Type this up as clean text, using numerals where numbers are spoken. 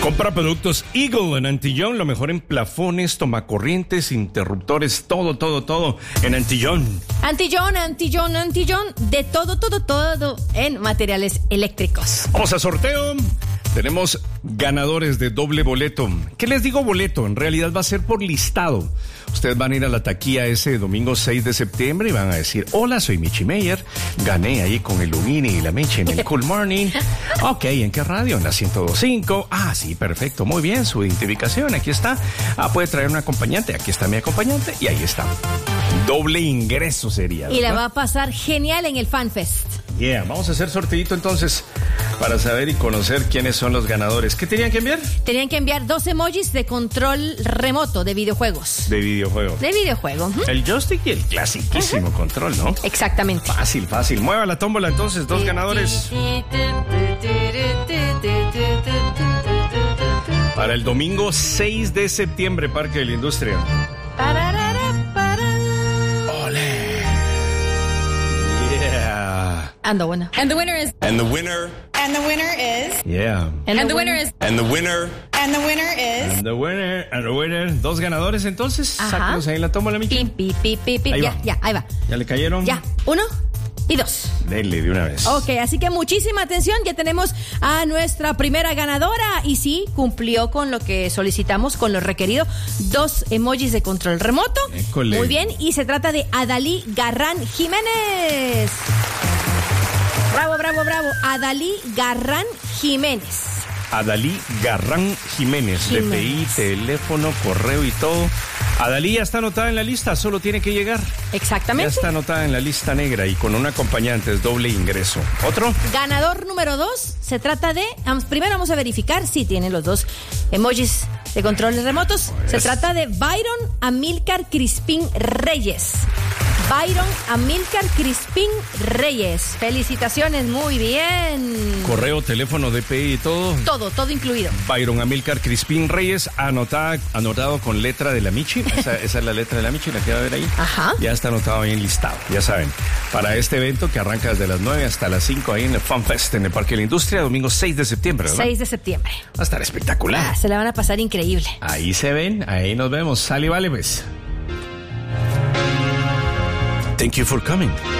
Compra productos Eagle en Antillón, lo mejor en plafones, tomacorrientes, interruptores, todo en Antillón. Antillón, de todo en materiales eléctricos. Vamos a sorteo. Tenemos ganadores de doble boleto. ¿Qué les digo boleto? En realidad va a ser por listado. Ustedes van a ir a la taquilla ese domingo 6 de septiembre y van a decir: hola, soy Michi Meyer, gané ahí con el Lumini y la Michi en el Cool Morning. Ok, ¿en qué radio? En la 102.5. Ah, sí, perfecto, muy bien, su identificación, aquí está. Ah, puede traer un acompañante, aquí está mi acompañante y ahí está. Doble ingreso sería, ¿verdad? Y la va a pasar genial en el FanFest. Yeah, vamos a hacer sorteito entonces para saber y conocer quiénes son los ganadores. ¿Qué tenían que enviar? Tenían que enviar 2 emojis de control remoto de videojuegos. De videojuego. El joystick y el clasiquísimo control, ¿no? Exactamente. Fácil. Mueva la tómbola entonces, 2 ganadores. Para el domingo 6 de septiembre, Parque de la Industria. And the winner is. Yeah. And the winner. 2 ganadores entonces. Sáquenlos ahí en la tómbola, Michi. Pip. Ya, ahí va. ¿Ya le cayeron? Ya, 1 y 2. Dele de una vez. Ok, así que muchísima atención. Ya tenemos a nuestra primera ganadora. Y sí, cumplió con lo que solicitamos, con lo requerido. 2 emojis de control remoto. École. Muy bien. Y se trata de Adalí Garrán Jiménez. Bravo. Adalí Garrán Jiménez. Adalí Garrán Jiménez. DPI, teléfono, correo y todo. Adalí ya está anotada en la lista, solo tiene que llegar. Exactamente. Ya está anotada en la lista negra y con un acompañante es doble ingreso. ¿Otro? Ganador número 2, se trata de... Primero vamos a verificar si tienen los 2 emojis de controles remotos. Pues. Se trata de Byron Amílcar Crispín Reyes. Felicitaciones, muy bien. Correo, teléfono, DPI y todo. Todo incluido. Byron Amílcar Crispín Reyes, anotado con letra de la Michi. Esa es la letra de la Michi, la que va a ver ahí. Ajá. Ya está anotado ahí en listado, ya saben. Para este evento que arranca desde las 9 hasta las 5 ahí en el FanFest, en el Parque de la Industria, domingo 6 de septiembre, ¿verdad? 6 de septiembre. Va a estar espectacular. Se la van a pasar increíble. Ahí se ven, ahí nos vemos. Sale y vale, pues. Thank you for coming.